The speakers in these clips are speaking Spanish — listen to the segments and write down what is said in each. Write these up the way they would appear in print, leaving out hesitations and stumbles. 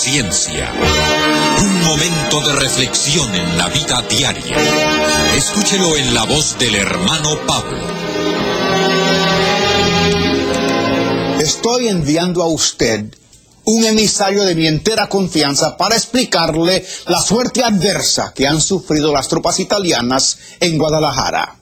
Ciencia. Un momento de reflexión en la vida diaria. Escúchelo en la voz del hermano Pablo. Estoy enviando a usted un emisario de mi entera confianza para explicarle la suerte adversa que han sufrido las tropas italianas en Guadalajara.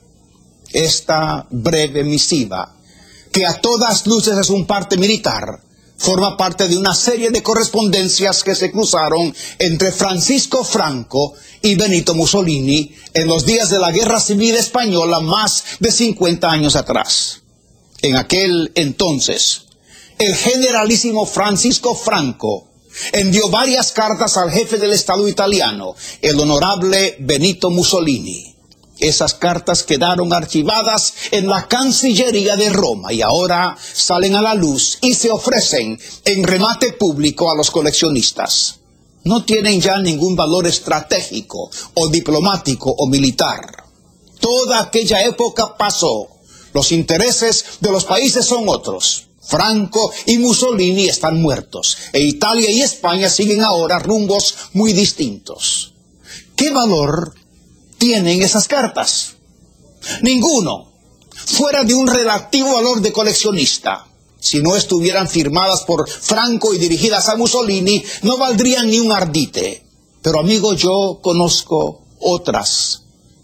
Esta breve misiva, que a todas luces es un parte militar, forma parte de una serie de correspondencias que se cruzaron entre Francisco Franco y Benito Mussolini en los días de la Guerra Civil Española más de 50 años atrás. En aquel entonces, el generalísimo Francisco Franco envió varias cartas al jefe del Estado italiano, el honorable Benito Mussolini. Esas cartas quedaron archivadas en la Cancillería de Roma y ahora salen a la luz y se ofrecen en remate público a los coleccionistas. No tienen ya ningún valor estratégico o diplomático o militar. Toda aquella época pasó. Los intereses de los países son otros. Franco y Mussolini están muertos e Italia y España siguen ahora rumbos muy distintos. ¿Qué valor tienen esas cartas? Ninguno, fuera de un relativo valor de coleccionista. Si no estuvieran firmadas por Franco y dirigidas a Mussolini, no valdrían ni un ardite. Pero amigo, yo conozco otras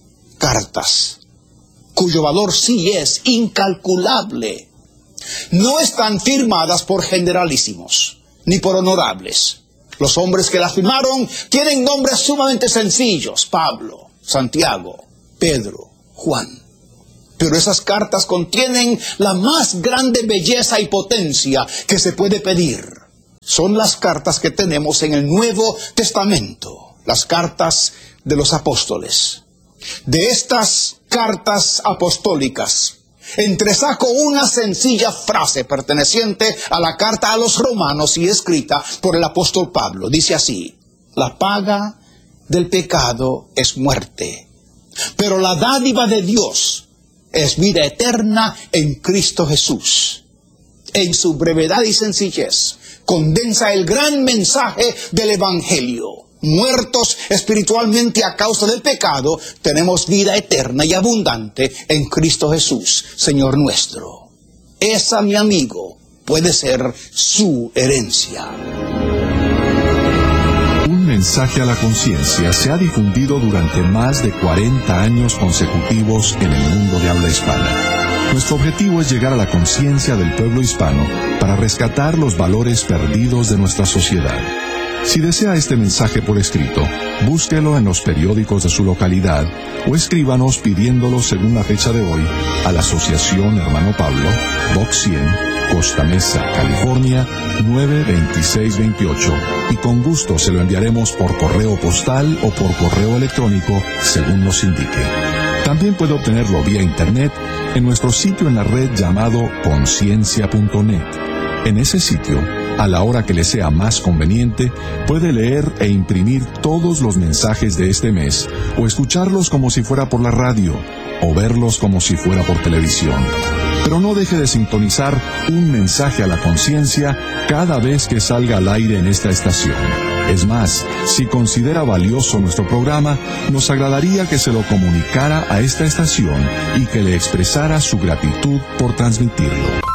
cartas, cuyo valor sí es incalculable. No están firmadas por generalísimos, ni por honorables. Los hombres que las firmaron tienen nombres sumamente sencillos: Pablo, Santiago, Pedro, Juan. Pero esas cartas contienen la más grande belleza y potencia que se puede pedir. Son las cartas que tenemos en el Nuevo Testamento, las cartas de los apóstoles. De estas cartas apostólicas, entresaco una sencilla frase perteneciente a la carta a los romanos y escrita por el apóstol Pablo. Dice así: la paga del pecado es muerte, pero la dádiva de Dios es vida eterna en Cristo Jesús. En su brevedad y sencillez condensa el gran mensaje del Evangelio. Muertos espiritualmente a causa del pecado, tenemos vida eterna y abundante en Cristo Jesús, Señor nuestro. Esa, mi amigo, puede ser su herencia. Un mensaje a la conciencia se ha difundido durante más de 40 años consecutivos en el mundo de habla hispana. Nuestro objetivo es llegar a la conciencia del pueblo hispano para rescatar los valores perdidos de nuestra sociedad. Si desea este mensaje por escrito, búsquelo en los periódicos de su localidad o escríbanos pidiéndolo según la fecha de hoy a la Asociación Hermano Pablo, Box 100, Costa Mesa, California, 92628, y con gusto se lo enviaremos por correo postal o por correo electrónico según nos indique. También puede obtenerlo vía internet en nuestro sitio en la red llamado conciencia.net. En ese sitio, a la hora que le sea más conveniente, puede leer e imprimir todos los mensajes de este mes, o escucharlos como si fuera por la radio, o verlos como si fuera por televisión. Pero no deje de sintonizar un mensaje a la conciencia cada vez que salga al aire en esta estación. Es más, si considera valioso nuestro programa, nos agradaría que se lo comunicara a esta estación y que le expresara su gratitud por transmitirlo.